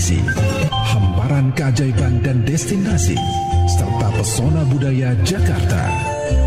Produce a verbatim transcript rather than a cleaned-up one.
tradisi, hamparan keajaiban dan destinasi, serta pesona budaya Jakarta.